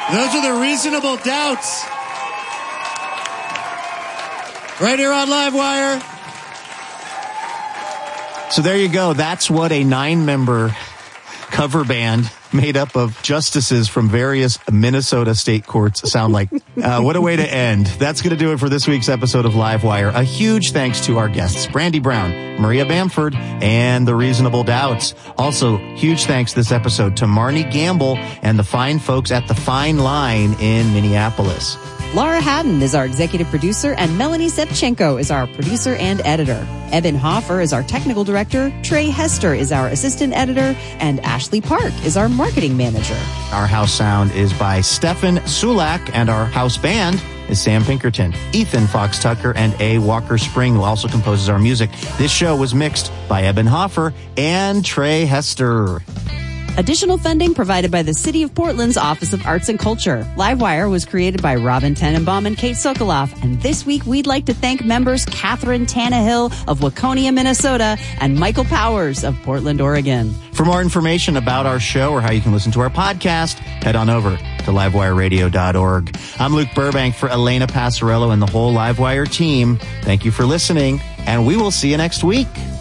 Those are the Reasonable Doubts. Right here on Livewire. So there you go. That's what a 9-member cover band made up of justices from various Minnesota state courts sound like. What a way to end. That's going to do it for this week's episode of Livewire. A huge thanks to our guests, Brandy Brown, Maria Bamford, and the Reasonable Doubts. Also, huge thanks this episode to Marnie Gamble and the fine folks at The Fine Line in Minneapolis. Laura Haddon is our executive producer, and Melanie Sepchenko is our producer and editor. Eben Hoffer is our technical director, Trey Hester is our assistant editor, and Ashley Park is our marketing manager. Our house sound is by Stefan Sulak, and our house band is Sam Pinkerton, Ethan Fox Tucker, and A. Walker Spring, who also composes our music. This show was mixed by Eben Hoffer and Trey Hester. Additional funding provided by the City of Portland's Office of Arts and Culture. Livewire was created by Robin Tenenbaum and Kate Sokoloff. And this week, we'd like to thank members Catherine Tannehill of Waconia, Minnesota, and Michael Powers of Portland, Oregon. For more information about our show or how you can listen to our podcast, head on over to livewireradio.org. I'm Luke Burbank for Elena Passarello and the whole Livewire team. Thank you for listening, and we will see you next week.